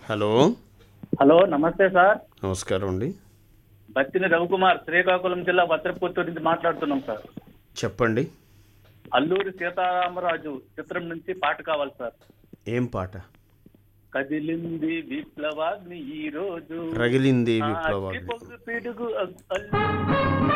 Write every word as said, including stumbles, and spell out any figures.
Hello hello నమస్తే sir. నమస్కారం అండి. బత్తిని రవికుమార్, శ్రీకాకుళం జిల్లా వత్రపుత్తూరు నుంచి మాట్లాడుతున్నాం సార్. చెప్పండి. అల్లూరి సీతారామరాజు చిత్రం నుంచి పాట కావాలి సార్. ఏం పాట? కదిలింది విప్లవాగ్ని ఈ రోజు, రగిలింది ఆ విప్లవాగ్ని. అగ్గి పొంగు పిడుగు అల్లు